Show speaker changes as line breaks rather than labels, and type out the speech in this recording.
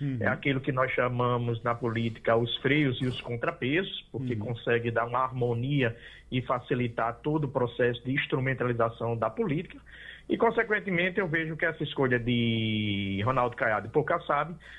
É aquilo que nós chamamos na política os freios e os contrapesos, porque consegue dar uma harmonia e facilitar todo o processo de instrumentalização da política. E, consequentemente, eu vejo que essa escolha de Ronaldo Caiado e Pouca Sabe